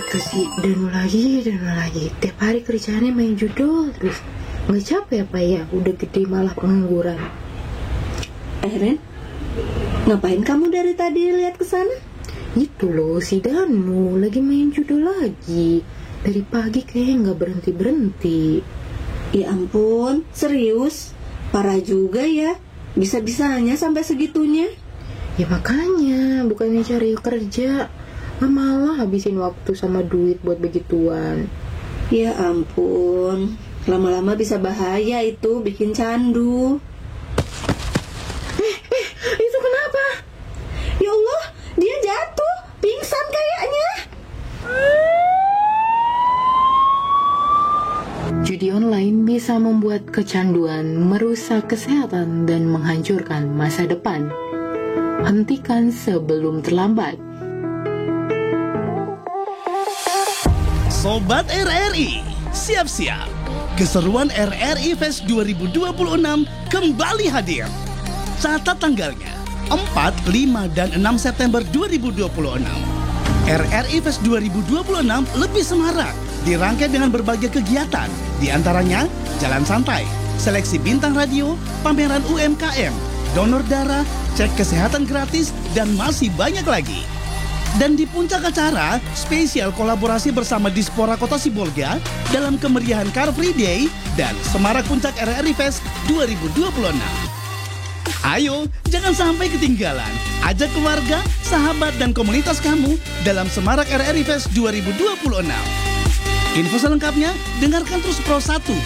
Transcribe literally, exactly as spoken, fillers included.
itu sih Danu lagi, Danu lagi. Tiap hari kerjaannya main judul terus. Nggak capek apa ya? Udah gede malah pengangguran. Eh Ren, ngapain kamu dari tadi lihat ke sana? Itu loh si Danu lagi main judul lagi. Dari pagi kayaknya nggak berhenti berhenti. Ya ampun, serius? Parah juga ya. Bisa-bisanya sampai segitunya. Ya makanya bukannya cari kerja, malah habisin waktu sama duit buat begituan. Ya ampun, lama-lama bisa bahaya itu, bikin candu. Eh, eh, itu kenapa? Ya Allah, dia jatuh, pingsan kayaknya. Judi online bisa membuat kecanduan, merusak kesehatan, dan menghancurkan masa depan. Hentikan sebelum terlambat. Sobat R R I, siap-siap. Keseruan R R I Fest dua ribu dua puluh enam kembali hadir. Catat tanggalnya, empat, lima, dan enam September dua ribu dua puluh enam. R R I Fest dua ribu dua puluh enam lebih semarak, dirangkai dengan berbagai kegiatan. Di antaranya, jalan santai, seleksi bintang radio, pameran U M K M, donor darah, cek kesehatan gratis, dan masih banyak lagi. Dan di puncak acara, spesial kolaborasi bersama Dispora Kota Sibolga dalam kemeriahan Car Free Day dan Semarak Puncak R R I Fest dua ribu dua puluh enam. Ayo, jangan sampai ketinggalan. Ajak keluarga, sahabat, dan komunitas kamu dalam Semarak R R I Fest dua ribu dua puluh enam. Info selengkapnya, dengarkan terus Pro satu